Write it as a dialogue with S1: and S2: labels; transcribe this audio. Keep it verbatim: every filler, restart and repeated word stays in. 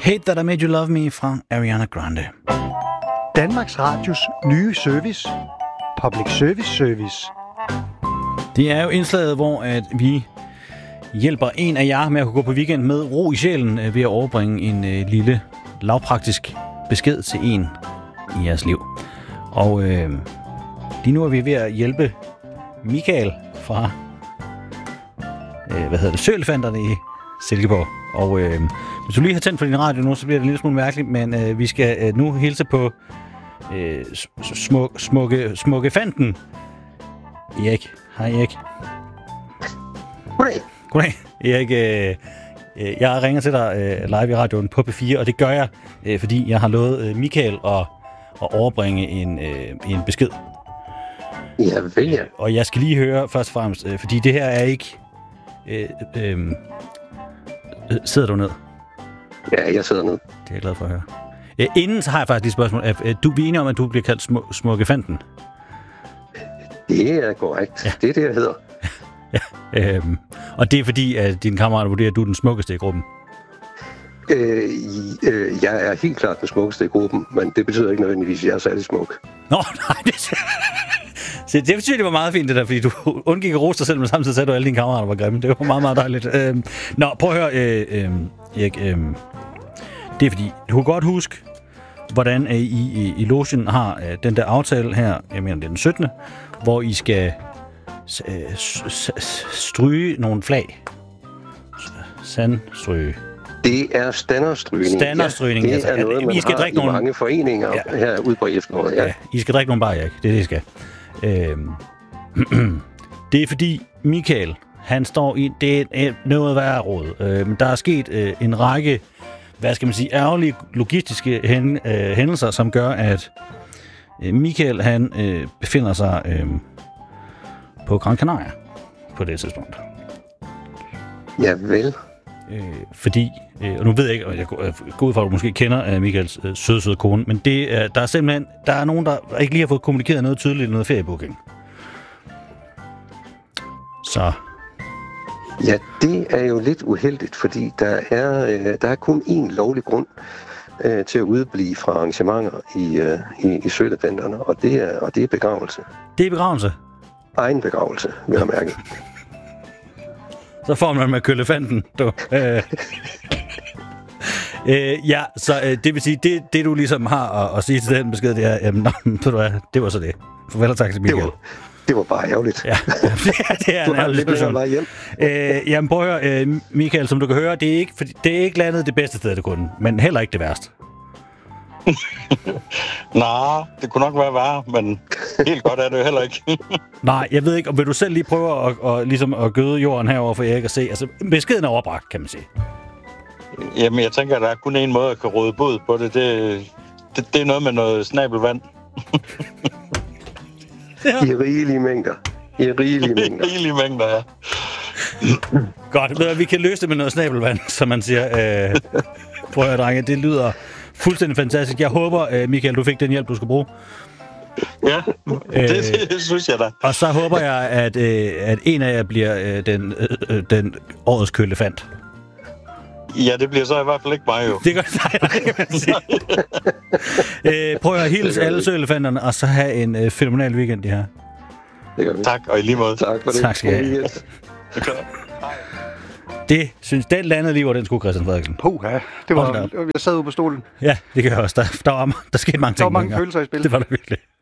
S1: Hate That I Made You Love Me fra Ariana Grande.
S2: Danmarks Radios nye service. Public Service Service.
S1: Det er jo indslaget, hvor at vi hjælper en af jer med at kunne gå på weekend med ro i sjælen ved at overbringe en øh, lille lavpraktisk besked til en i jeres liv. Og øh, lige nu er vi ved at hjælpe Michael fra øh, hvad hedder det, Søelefanterne i Silkeborg. Og øh, hvis du lige har tændt for din radio nu, så bliver det en lille smule mærkeligt, men øh, vi skal øh, nu hilse på øh, smuk, smukke, smukke fanten Erik. Hej Erik.
S3: Goddag.
S1: Goddag. Erik, øh, øh, jeg ringer til dig øh, live i radioen på P fire, og det gør jeg, øh, fordi jeg har lovet øh, Michael at, at overbringe en, øh, en besked.
S3: Ja, vel ja.
S1: Og jeg skal lige høre først og fremmest, øh, fordi det her er ikke... Øh, øh, øh, sidder du ned?
S3: Ja, jeg sidder ned.
S1: Det er jeg glad for at høre. Øh, inden så har jeg faktisk et spørgsmål. Er du enige om, at du bliver kaldt sm- smukke fanten?
S3: Det er korrekt. Ja. Det er det, jeg hedder.
S1: Ja, øh, og det er fordi, at dine kammerater vurderer, at du er den smukkeste i gruppen?
S3: Øh, øh, jeg er helt klart den smukkeste i gruppen, men det betyder ikke nødvendigvis, at jeg er særlig smuk.
S1: Nå, nej, det... Så det betyder, det var meget fint det der, fordi du undgik at rose dig selv, men samtidig sagde du, at alle dine kammerater var grimme. Det var meget, meget dejligt. Øh, nå, prøv at høre, øh, øh, Erik. Øh, det er fordi, du kan godt huske, hvordan I i, i Logen har øh, den der aftale her, jeg mener, det er den syttende, hvor I skal øh, stryge nogle flag. Sandstryge.
S3: Det er standardstrygning.
S1: Standardstrygning,
S3: ja, det
S1: altså.
S3: er noget, man
S1: I skal
S3: har
S1: drikke
S3: i
S1: nogle...
S3: mange foreninger ja. her ude på efteråret. Ja.
S1: Ja, I skal drikke nogle bajer, Erik. Det er det, I skal. Øhm. Det er fordi Michael, han står i... Det er noget værre råd. Øhm, der er sket øh, en række, hvad skal man sige, ærgerlige logistiske hen, øh, hændelser, som gør, at øh, Michael, han øh, befinder sig øh, på Gran Canaria på det tidspunkt.
S3: Ja, vel.
S1: Øh, fordi, øh, og nu ved jeg ikke, og jeg går ud fra, at du måske kender øh, Michaels øh, søde, søde kone, men det, øh, der er simpelthen, der er nogen, der ikke lige har fået kommunikeret noget tydeligt, noget feriebooking. Så.
S3: Ja, det er jo lidt uheldigt, fordi der er, øh, der er kun én lovlig grund øh, til at udblive fra arrangementer i, øh, i, i Søelefanterne, og det er, og det er begravelse.
S1: Det er begravelse?
S3: Egen begravelse, vil jeg mærke.
S1: Så får man med kølefanten, du. Øh. øh, ja, så øh, det vil sige, det, det du ligesom har at, at sige til den besked, det er, jamen, ved du hvad, det var så det. Farvel og tak til Michael.
S3: Det var, det var bare ærgerligt.
S1: Ja, det er, det er en ærgerlig situation. Øh, jamen prøv at høre, øh, Michael, som du kan høre, det er, ikke, det er ikke landet det bedste sted, det kunne, men heller ikke det værste.
S4: Nej, det kunne nok være værre, men helt godt er det jo heller ikke.
S1: Nej, jeg ved ikke, og vil du selv lige prøve at, og, ligesom at gøde jorden herover for Erik at se? Altså, beskeden er overbragt, kan man sige.
S4: Jamen, jeg tænker, at der er kun en måde at kan råde bod på det. Det, det, det er noget med noget snabelvand.
S3: Ja. I rigelige mængder. I rigelige mængder.
S4: I rigelige mængder, ja.
S1: Godt, ved, vi kan løse det med noget snabelvand, som man siger. Øh, prøv at høre, drenge, det lyder fuldstændig fantastisk. Jeg håber, Michael, du fik den hjælp, du skal bruge.
S4: Ja, det, det, det synes jeg da.
S1: Og så håber jeg, at, at en af jer bliver den, den årets kølefant.
S4: Ja, det bliver så i hvert fald ikke mig jo.
S1: Det gør nej, nej, kan man sige. øh, prøv at hilse alle søelefanterne, og så have en øh, fænomenal weekend, de her.
S3: Det gør vi.
S4: Tak, og i lige måde.
S3: Tak for det.
S1: Tak skal I have. Det synes, den landede lige, hvor den skulle, Christian Frederiksen.
S2: Puha, det var, jeg sad ude på stolen.
S1: Ja, det gør jeg også. Der, der, var, der skete mange ting.
S2: Der var mange følelser i spil.
S1: Det var der virkelig.